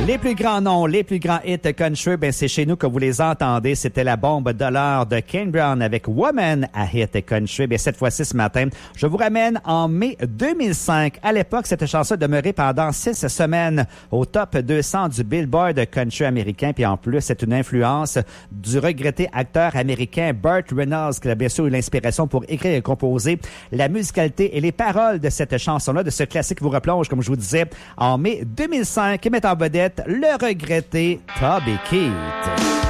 Les plus grands noms, les plus grands hits country, c'est chez nous que vous les entendez. C'était la bombe dollar de Kane Brown avec Woman à Hit Country. Cette fois-ci, ce matin, je vous ramène en mai 2005. À l'époque, cette chanson demeurait pendant 6 semaines au top 200 du Billboard country américain. Puis en plus, c'est une influence du regretté acteur américain Burt Reynolds qui a bien sûr eu l'inspiration pour écrire et composer la musicalité et les paroles de cette chanson-là, de ce classique qui vous replonge, comme je vous disais, en mai 2005, qui met en vedette le regretté Toby Keith.